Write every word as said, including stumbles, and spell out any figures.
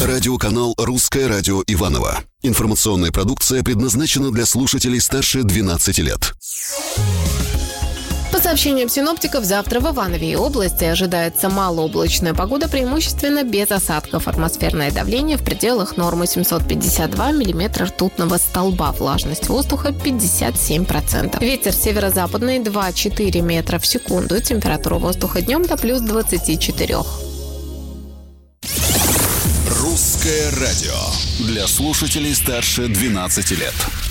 Радиоканал «Русское радио Иваново». Информационная продукция предназначена для слушателей старше двенадцати лет. По сообщениям синоптиков, завтра в Иванове и области ожидается малооблачная погода, преимущественно без осадков. Атмосферное давление в пределах нормы семьсот пятьдесят два миллиметра ртутного столба. Влажность воздуха пятьдесят семь процентов. Ветер северо-западный два-четыре метра в секунду. Температура воздуха днем до плюс двадцати четырёх. Русское радио для слушателей старше двенадцати лет.